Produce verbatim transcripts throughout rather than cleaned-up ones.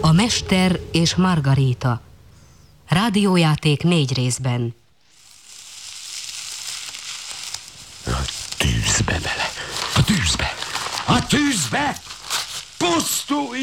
A Mester és Margarita. Rádiójáték négy részben. A tűzbe bele! A tűzbe! A tűzbe! Pusztulj!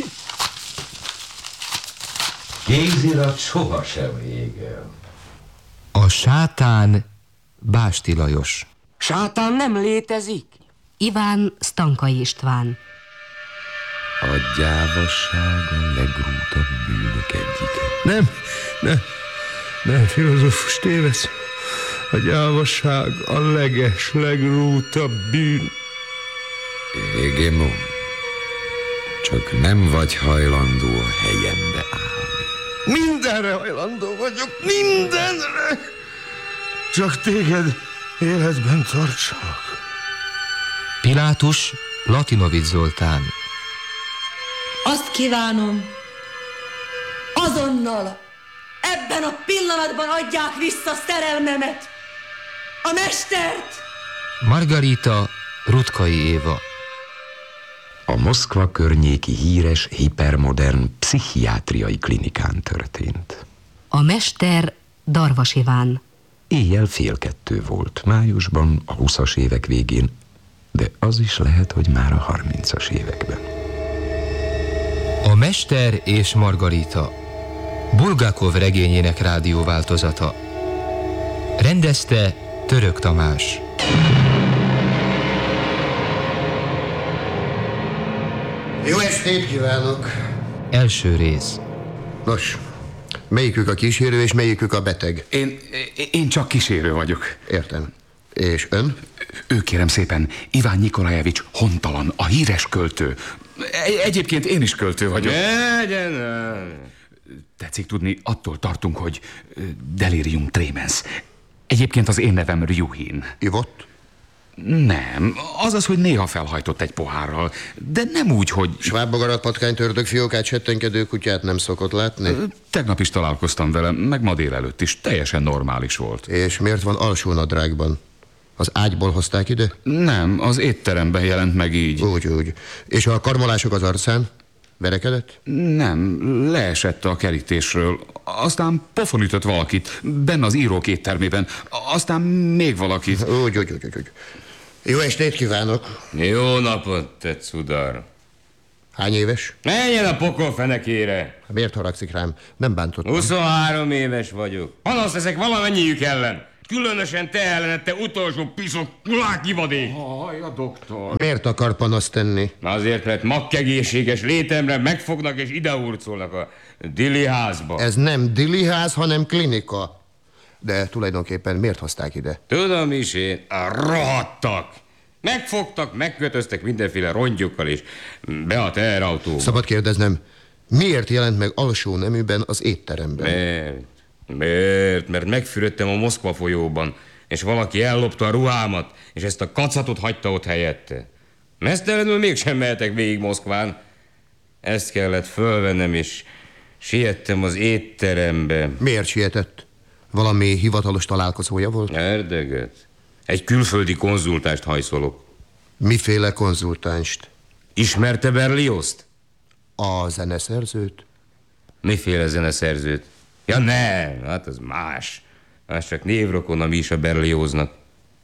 Kézirat sohasem égel. A sátán Básti Lajos. Sátán nem létezik? Iván Stankai István. A gyávasság a legrútabb bűnök egyike. Nem, nem, nem, filozófus, tévesz. A gyávasság a leges, legrútabb bűn. Égemon, csak nem vagy hajlandó a helyembe állni. Mindenre hajlandó vagyok, mindenre! Csak téged életben tartsalak. Pilátus Latinovics Zoltán. Azt kívánom, azonnal, ebben a pillanatban adják vissza szerelmemet, a mestert! Margarita Rutkai Éva. A Moszkva környéki híres, hipermodern pszichiátriai klinikán történt. A Mester Darvas Iván. Éjjel fél kettő volt, májusban, a huszas évek végén, de az is lehet, hogy már a harmincas években. A Mester és Margarita. Bulgakov regényének rádióváltozata. Rendezte Török Tamás. Jó estét kívánok! Első rész. Nos, melyikük a kísérő és melyikük a beteg? Én, én csak kísérő vagyok. Értem. És ön? Ő, kérem szépen, Iván Nikolajevics Hontalan, a híres költő. Egyébként én is költő vagyok. Egyen! Tetszik tudni, attól tartunk, hogy delirium tremens. Egyébként az én nevem Ryuhin. Ivott? Nem, azaz, hogy néha felhajtott egy pohárral, de nem úgy, hogy... Svábbogarat, patkányt, ördög, fiókát, settenkedő kutyát nem szokott látni? Tegnap is találkoztam vele, meg ma délelőtt is. Teljesen normális volt. És miért van alsó nadrágban? Az ágyból hozták ide? Nem, az étteremben jelent meg így. Úgy, úgy. És a karmolások az arcán? Verekedett? Nem, leesett a kerítésről. Aztán pofon ütött valakit, benne az írók éttermében. Aztán még valakit. Úgy, úgy, úgy, úgy. Jó estét kívánok! Jó napot, te cudar! Hány éves? Menjen a pokol fenekére! Miért haragszik rám? Nem bántottam. huszonhárom éves vagyok. Panasz leszek valamennyiük ellen. Különösen te ellened, te utolsó piszok kulákivadék! Haj, a doktor! Miért akar panaszt tenni? Azért, mert makkegészséges létemre megfognak és idehurcolnak a Dili házba. Ez nem Dili ház, hanem klinika. De tulajdonképpen miért hozták ide? Tudom is én, a rohadtak! Megfogtak, megkötöztek mindenféle rongyukkal és be a teherautóba. Szabad kérdeznem, miért jelent meg alsó neműben az étteremben? Mert, mert, mert megfürödtem a Moszkva folyóban, és valaki ellopta a ruhámat, és ezt a kacatot hagyta ott helyette. Mesztelenül mégsem mehetek végig Moszkván. Ezt kellett fölvennem, és siettem az étterembe. Miért sietett? Valami hivatalos találkozója volt? Erdögöt. Egy külföldi konzultást hajszolok. Miféle konzultánst? Ismerte Berliozzt? A zeneszerzőt? Miféle zeneszerzőt? Ja nem, hát az más. Az csak névrokon, ami is a Berlioznak.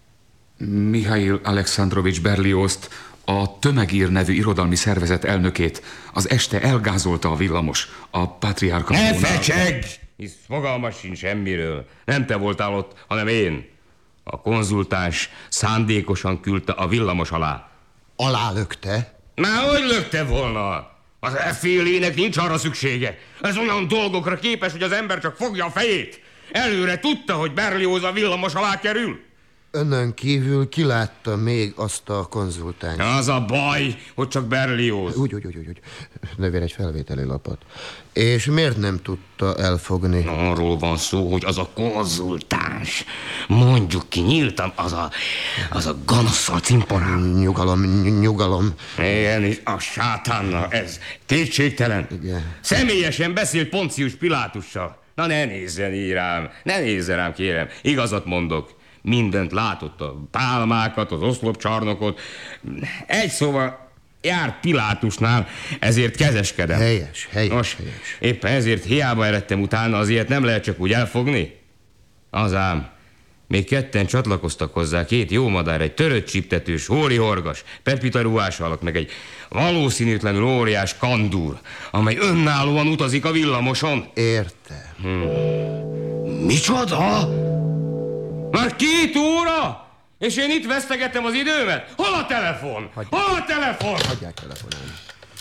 Mihail Alexandrovics Berliozzt, a Tömegír nevű irodalmi szervezet elnökét az este elgázolta a villamos, a Patriárka... Ne fecsegj! Hisz fogalmas sincs semmiről. Nem te voltál ott, hanem én. A konzultáns szándékosan küldte a villamos alá. Alá lökte? Már hogy lökte volna? Az effélének nincs arra szüksége. Ez olyan dolgokra képes, hogy az ember csak fogja a fejét. Előre tudta, hogy Berlioz a villamos alá kerül. Önön kívül kilátta még azt a konzultányt? Az a baj, hogy csak Berlioz. Úgy, úgy, úgy, úgy, úgy. Növér egy felvételi lapot. És miért nem tudta elfogni? Arról van szó, hogy az a konzultáns, mondjuk ki nyíltan, az a, az a ganasszal cimporám. Nyugalom, nyugalom. Igen, és a sátánnal, ez kétségtelen. Igen. Személyesen beszélt Poncius Pilátussal. Na ne nézzen így rám, ne nézzen rám, kérem, igazat mondok. Mindent látott, a pálmákat, az oszlopcsarnokot. Egy szóval járt Pilátusnál, ezért kezeskedem. Helyes, helyes, Nos, helyes. éppen ezért hiába eredtem utána, az ilyet nem lehet csak úgy elfogni. Az ám, még ketten csatlakoztak hozzá, két jó madár, egy törött csiptetős, hóri horgas, pepita ruhás alak, meg egy valószínűtlenül óriás kandúr, amely önállóan utazik a villamoson. Érte. Micsoda? Már két óra? És én itt vesztegettem az időmet? Hol a telefon? Hagyják. Hol a telefon? Hagyják telefonálni.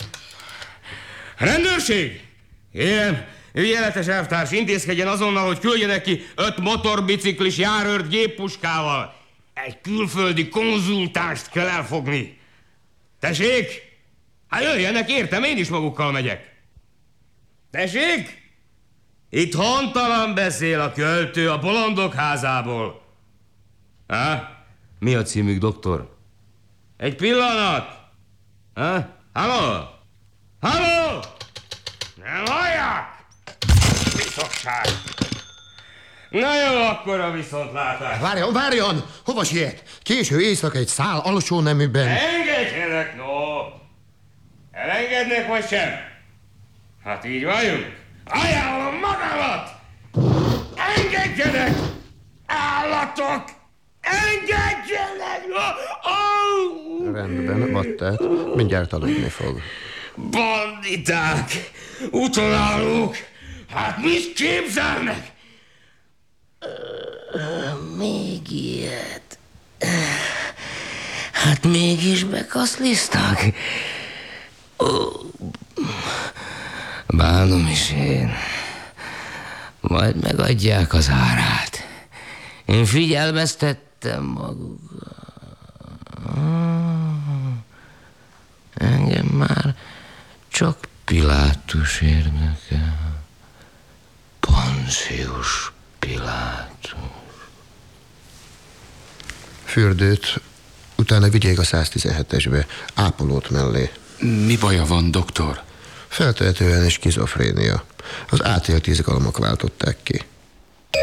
Rendőrség! Kérem, ügyeletes elvtárs, intézkedjen azonnal, hogy küldjenek ki öt motorbiciklis járőrt géppuskával. Egy külföldi konzultánst kell elfogni. Tessék? Hát jöjjenek, értem, én is magukkal megyek. Tessék? Itt hontalan beszél a költő a bolondok házából. Há? Mi a címük, doktor? Egy pillanat! Há? Halló? Halló? Nem hallják? Biztosság! Na jó, akkor a viszontlátás. Várjon, várjon! Hova siet? Késő éjszaka egy szál alsó neműben. Engedjenek, no! Elengednek vagy sem? Hát így vagyunk. Ajánlom magamat! Engedjenek! Állatok! Engedjenek! Oh! Rendben, vattát. Mindjárt aludni fog. Banditák! Utonállók! Hát mit képzelnek? Még ilyet. Hát mégis bekaszlisztak. Bánom is én. Majd megadják az árát. Én figyelmeztettem magukat. Engem már csak Pilátus érdekel. Poncius Pilátus. Fürdőt, utána vigyék a száztizenhetesbe, ápolót mellé. Mi baja van, doktor? Feltehetően is skizofrénia. Az átélt izgalmak váltották ki.